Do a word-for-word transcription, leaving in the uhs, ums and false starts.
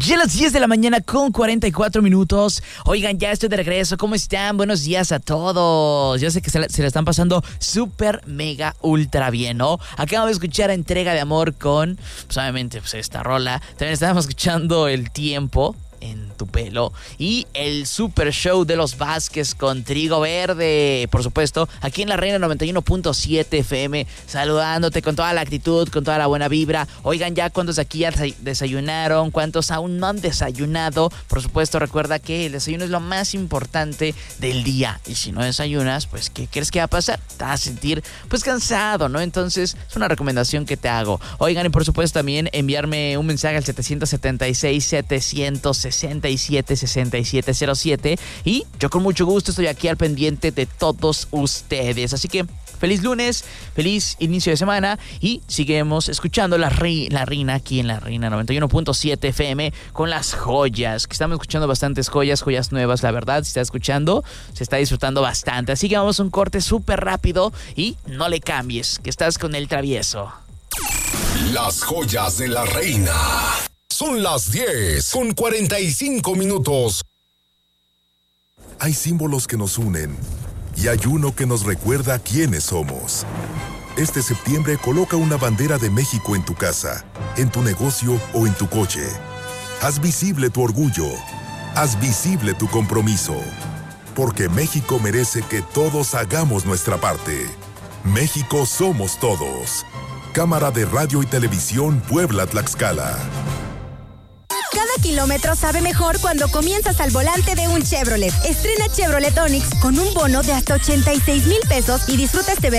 Ya a las diez de la mañana con cuarenta y cuatro minutos. Oigan, ya estoy de regreso. ¿Cómo están? Buenos días a todos. Yo sé que se la, se la están pasando súper, mega, ultra bien, ¿no? Acabamos de escuchar Entrega de Amor con, pues obviamente, pues esta rola. También estábamos escuchando El Tiempo en tu pelo y el Super Show de los Vázquez con Trigo Verde, por supuesto, aquí en La Reina noventa y uno punto siete F M, saludándote con toda la actitud, con toda la buena vibra. Oigan, ya cuántos de aquí ya desayunaron, cuántos aún no han desayunado. Por supuesto, recuerda que el desayuno es lo más importante del día, y si no desayunas, pues ¿qué crees que va a pasar? Te vas a sentir pues cansado, ¿no? Entonces es una recomendación que te hago. Oigan, y por supuesto también enviarme un mensaje al setecientos setenta y seis, setecientos sesenta y siete, sesenta y siete cero siete, y yo con mucho gusto estoy aquí al pendiente de todos ustedes. Así que feliz lunes, feliz inicio de semana, y seguimos escuchando la, re, la Reina aquí en La Reina noventa y uno punto siete F M con las joyas, que estamos escuchando bastantes joyas, joyas nuevas, la verdad. Si está escuchando, se está disfrutando bastante. Así que vamos a un corte súper rápido y no le cambies, que estás con El Travieso. Las joyas de La Reina. Son las diez con cuarenta y cinco minutos. Hay símbolos que nos unen y hay uno que nos recuerda quiénes somos. Este septiembre coloca una bandera de México en tu casa, en tu negocio o en tu coche. Haz visible tu orgullo. Haz visible tu compromiso. Porque México merece que todos hagamos nuestra parte. México somos todos. Cámara de Radio y Televisión Puebla-Tlaxcala. Cada kilómetro sabe mejor cuando comienzas al volante de un Chevrolet. Estrena Chevrolet Onix con un bono de hasta ochenta y seis mil pesos y disfruta este verano